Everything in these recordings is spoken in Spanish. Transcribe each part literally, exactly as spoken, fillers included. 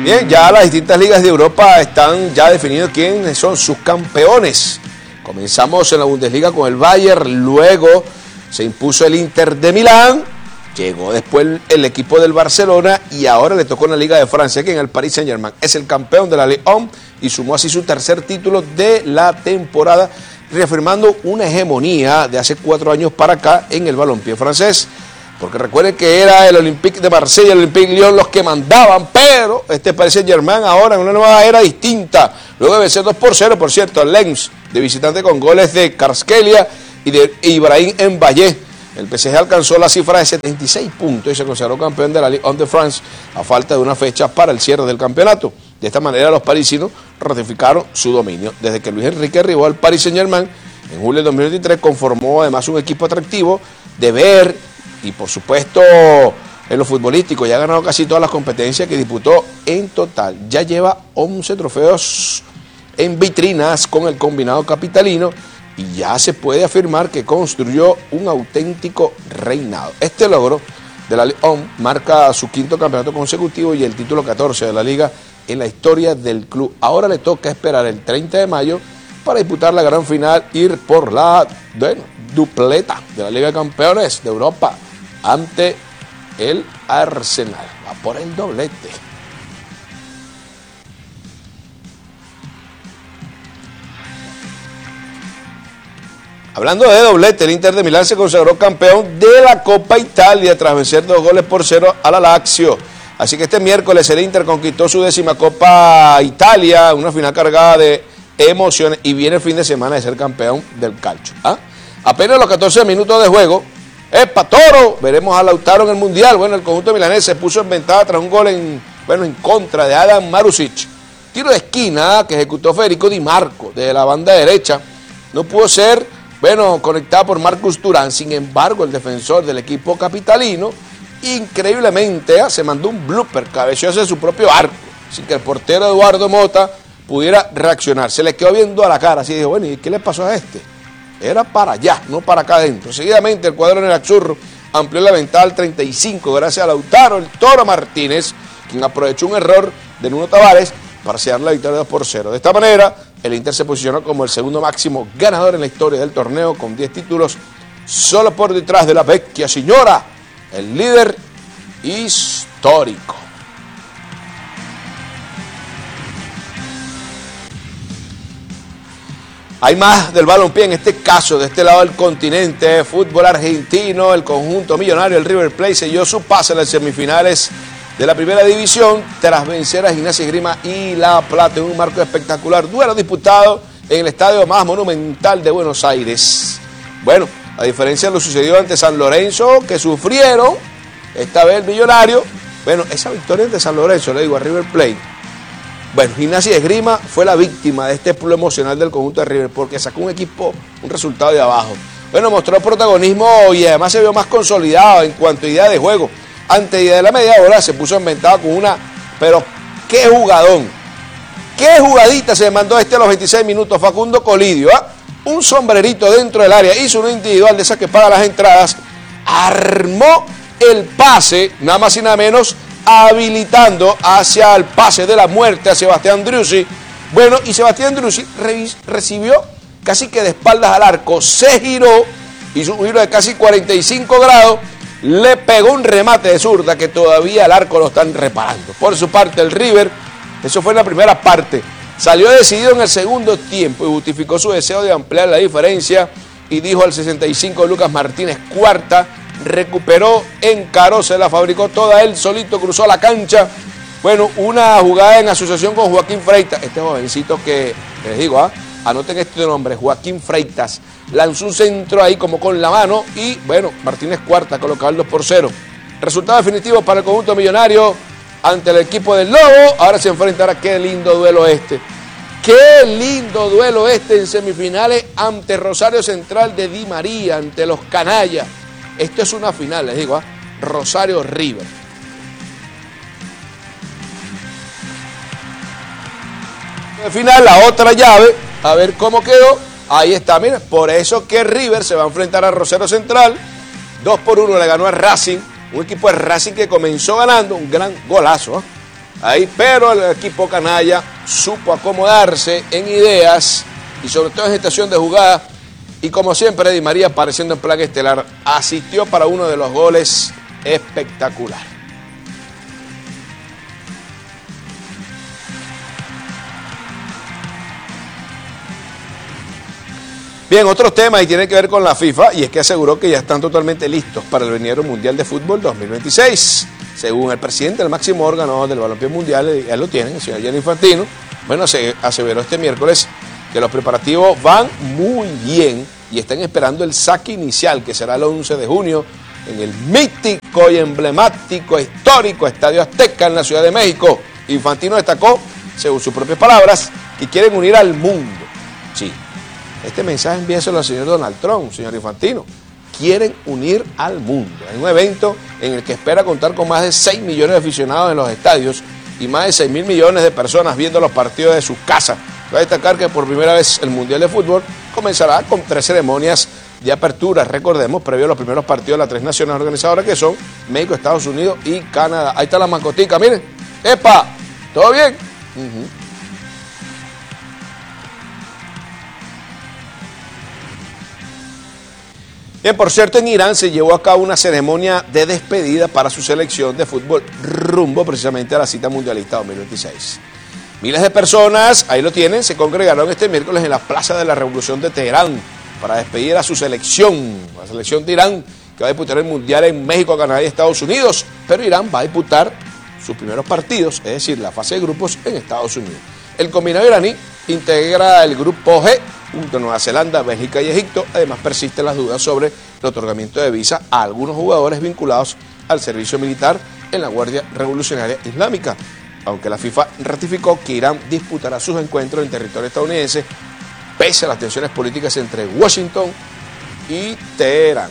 Bien, ya las distintas ligas de Europa están ya definidos quiénes son sus campeones. Comenzamos en la Bundesliga con el Bayern, luego se impuso el Inter de Milán, llegó después el, el equipo del Barcelona y ahora le tocó en la Liga de Francia, que en el Paris Saint-Germain es el campeón de la Ligue uno y sumó así su tercer título de la temporada, reafirmando una hegemonía de hace cuatro años para acá en el balompié francés. Porque recuerden que era el Olympique de Marsella y el Olympique Lyon los que mandaban, pero este Paris Saint-Germain ahora en una nueva era distinta. Luego de vencer dos por cero, por cierto, al Lens de visitante con goles de Kvaratskhelia y de Ibrahim Mbaye. El P S G alcanzó la cifra de setenta y seis puntos y se consagró campeón de la Ligue uno de France a falta de una fecha para el cierre del campeonato. De esta manera los parisinos ratificaron su dominio. Desde que Luis Enrique arribó al Paris Saint-Germain en julio de dos mil veintitrés, conformó además un equipo atractivo de ver. Y por supuesto, en lo futbolístico, ya ha ganado casi todas las competencias que disputó en total. Ya lleva once trofeos en vitrinas con el combinado capitalino y ya se puede afirmar que construyó un auténtico reinado. Este logro de la Ligue uno marca su quinto campeonato consecutivo y el título catorce de la liga en la historia del club. Ahora le toca esperar el treinta de mayo para disputar la gran final, ir por la bueno, dupleta de la Liga de Campeones de Europa ante el Arsenal. Va por el doblete. Hablando de doblete, el Inter de Milán se consagró campeón de la Copa Italia tras vencer dos goles por cero a la Lazio. Así que este miércoles el Inter conquistó su décima Copa Italia, una final cargada de emociones, y viene el fin de semana de ser campeón del calcio. ¿Ah? Apenas los catorce minutos de juego, ¡epa, toro! Veremos a Lautaro en el Mundial. Bueno, el conjunto milanés se puso en ventaja tras un gol en, bueno, en contra de Adam Marusic. Tiro de esquina que ejecutó Federico Di Marco de la banda derecha. No pudo ser, bueno, conectado por Marcus Thuram. Sin embargo, el defensor del equipo capitalino, increíblemente, ¿eh? se mandó un blooper, cabeció hacia su propio arco, sin que el portero Eduardo Mota pudiera reaccionar. Se le quedó viendo a la cara, así dijo, bueno, ¿y qué le pasó a este? Era para allá, no para acá adentro. Seguidamente el cuadro nerazzurro amplió la ventaja al treinta y cinco gracias a Lautaro, el Toro Martínez, quien aprovechó un error de Nuno Tavares para sellar la victoria dos por cero. De esta manera, el Inter se posicionó como el segundo máximo ganador en la historia del torneo con diez títulos, solo por detrás de la Vecchia Signora, el líder histórico. Hay más del balompié, en este caso, de este lado del continente, fútbol argentino, el conjunto millonario, el River Plate, selló su pase a las semifinales de la primera división tras vencer a Gimnasia y Esgrima y La Plata en un marco espectacular, duelo disputado en el estadio más monumental de Buenos Aires. Bueno, a diferencia de lo sucedido ante San Lorenzo, que sufrieron, esta vez el millonario, bueno, esa victoria ante San Lorenzo, le digo a River Plate, bueno, Gimnasia y Esgrima fue la víctima de este pulo emocional del conjunto de River porque sacó un equipo, un resultado de abajo. Bueno, mostró protagonismo y además se vio más consolidado en cuanto a idea de juego. Antes de la media hora se puso en ventaja con una, pero qué jugadón, qué jugadita se mandó este a los veintiséis minutos, Facundo Colidio, ¿eh? Un sombrerito dentro del área, hizo un individual de esa que paga las entradas, armó el pase, nada más y nada menos, habilitando hacia el pase de la muerte a Sebastián Driussi. Bueno, y Sebastián Driussi re recibió casi que de espaldas al arco, se giró, hizo un giro de casi cuarenta y cinco grados, le pegó un remate de zurda que todavía el arco lo están reparando. Por su parte el River, eso fue en la primera parte, salió decidido en el segundo tiempo y justificó su deseo de ampliar la diferencia y dijo al sesenta y cinco Lucas Martínez Cuarta, recuperó, encaró, se la fabricó toda él, solito cruzó la cancha. Bueno, una jugada en asociación con Joaquín Freitas, este jovencito que, les digo, ¿ah? anoten este nombre, Joaquín Freitas, lanzó un centro ahí como con la mano y, bueno, Martínez Cuarta colocaba el dos por cero. Resultado definitivo para el conjunto millonario ante el equipo del Lobo. Ahora se enfrentará, qué lindo duelo este. Qué lindo duelo este en semifinales ante Rosario Central de Di María, ante los canallas. Esto es una final, les digo, ¿eh? Rosario River. De final, la otra llave, a ver cómo quedó. Ahí está, miren, por eso que River se va a enfrentar a Rosario Central. dos por uno le ganó a Racing, un equipo de Racing que comenzó ganando, un gran golazo, ¿eh? ahí, pero el equipo canalla supo acomodarse en ideas y sobre todo en gestación de jugada, y como siempre Di María, apareciendo en placa estelar, asistió para uno de los goles espectacular. Bien, otros temas y tiene que ver con la FIFA, y es que aseguró que ya están totalmente listos para el venidero Mundial de Fútbol dos mil veintiséis. Según el presidente del máximo órgano del balompié mundial, ya lo tienen, el señor Gianni Infantino, bueno, se aseveró este miércoles que los preparativos van muy bien y están esperando el saque inicial, que será el once de junio, en el mítico y emblemático, histórico Estadio Azteca en la Ciudad de México. Infantino destacó, según sus propias palabras, que quieren unir al mundo. Sí. Este mensaje envíeselo al señor Donald Trump, señor Infantino. Quieren unir al mundo. Es un evento en el que espera contar con más de seis millones de aficionados en los estadios y más de seis mil millones de personas viendo los partidos de sus casas. Voy a destacar que por primera vez el Mundial de Fútbol comenzará con tres ceremonias de apertura, recordemos, previo a los primeros partidos de las tres naciones organizadoras que son México, Estados Unidos y Canadá. Ahí está la mascotica, miren. ¡Epa! ¿Todo bien? Uh-huh. Bien, por cierto, en Irán se llevó a cabo una ceremonia de despedida para su selección de fútbol rumbo precisamente a la cita mundialista dos mil veintiséis. Miles de personas, ahí lo tienen, se congregaron este miércoles en la Plaza de la Revolución de Teherán para despedir a su selección, la selección de Irán, que va a disputar el Mundial en México, Canadá y Estados Unidos, pero Irán va a disputar sus primeros partidos, es decir, la fase de grupos en Estados Unidos. El combinado iraní integra el grupo G junto a Nueva Zelanda, Bélgica y Egipto. Además, persisten las dudas sobre el otorgamiento de visa a algunos jugadores vinculados al servicio militar en la Guardia Revolucionaria Islámica, aunque la FIFA ratificó que Irán disputará sus encuentros en territorio estadounidense pese a las tensiones políticas entre Washington y Teherán.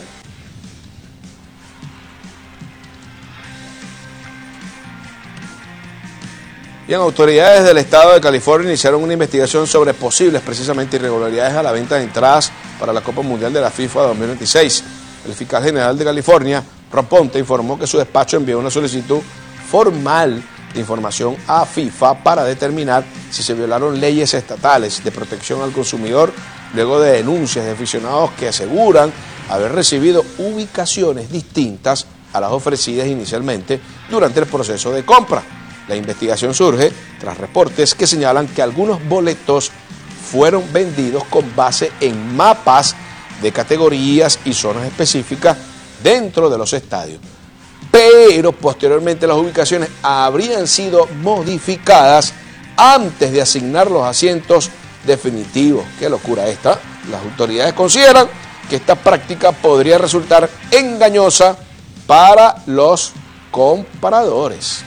Bien, autoridades del estado de California iniciaron una investigación sobre posibles, precisamente, irregularidades a la venta de entradas para la Copa Mundial de la FIFA dos mil veintiséis. El fiscal general de California, Ron Ponte, informó que su despacho envió una solicitud formal de información a FIFA para determinar si se violaron leyes estatales de protección al consumidor, luego de denuncias de aficionados que aseguran haber recibido ubicaciones distintas a las ofrecidas inicialmente durante el proceso de compra. La investigación surge tras reportes que señalan que algunos boletos fueron vendidos con base en mapas de categorías y zonas específicas dentro de los estadios, pero posteriormente las ubicaciones habrían sido modificadas antes de asignar los asientos definitivos. ¡Qué locura esta! Las autoridades consideran que esta práctica podría resultar engañosa para los compradores.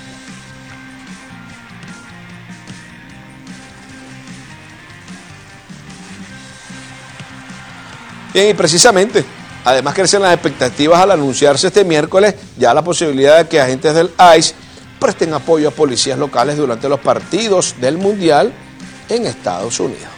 Bien, y precisamente, además crecen las expectativas al anunciarse este miércoles ya la posibilidad de que agentes del I C E presten apoyo a policías locales durante los partidos del Mundial en Estados Unidos.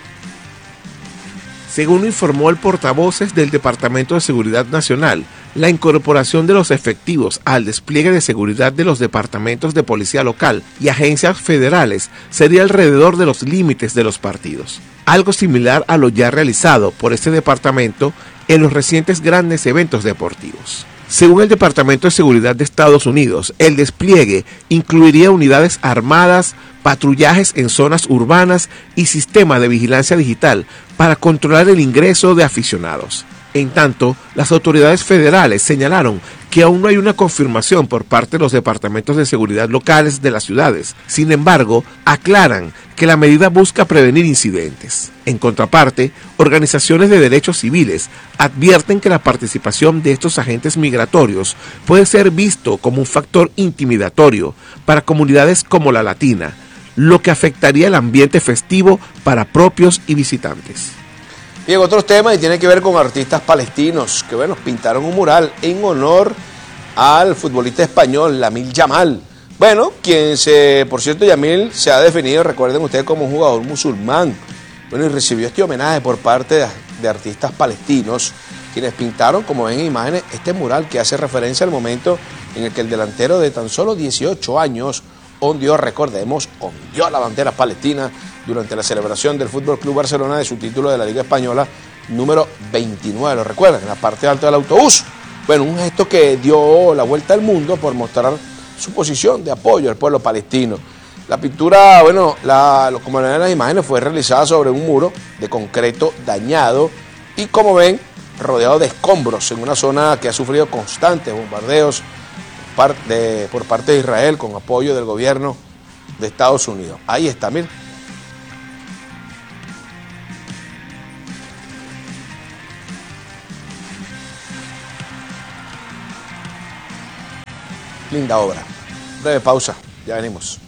Según informó el portavoces del Departamento de Seguridad Nacional, la incorporación de los efectivos al despliegue de seguridad de los departamentos de policía local y agencias federales sería alrededor de los límites de los partidos, algo similar a lo ya realizado por este departamento en los recientes grandes eventos deportivos. Según el Departamento de Seguridad de Estados Unidos, el despliegue incluiría unidades armadas, patrullajes en zonas urbanas y sistema de vigilancia digital para controlar el ingreso de aficionados. En tanto, las autoridades federales señalaron que aún no hay una confirmación por parte de los departamentos de seguridad locales de las ciudades. Sin embargo, aclaran que la medida busca prevenir incidentes. En contraparte, organizaciones de derechos civiles advierten que la participación de estos agentes migratorios puede ser visto como un factor intimidatorio para comunidades como la latina, lo que afectaría el ambiente festivo para propios y visitantes. Y en otros temas, y tiene que ver con artistas palestinos que, bueno, pintaron un mural en honor al futbolista español Lamine Yamal. Bueno, quien se, por cierto, Yamil se ha definido, recuerden ustedes, como un jugador musulmán. Bueno, y recibió este homenaje por parte de, de artistas palestinos, quienes pintaron, como ven en imágenes, este mural que hace referencia al momento en el que el delantero de tan solo dieciocho años ondeó, recordemos, ondeó la bandera palestina durante la celebración del Fútbol Club Barcelona de su título de la Liga Española número veintinueve, ¿lo recuerdan? En la parte alta del autobús. Bueno, un gesto que dio la vuelta al mundo por mostrar su posición de apoyo al pueblo palestino. La pintura, bueno, la, como ven en las imágenes, fue realizada sobre un muro de concreto dañado y, como ven, rodeado de escombros en una zona que ha sufrido constantes bombardeos par de, por parte de Israel con apoyo del gobierno de Estados Unidos. Ahí está, miren. Linda obra. Breve pausa, ya venimos.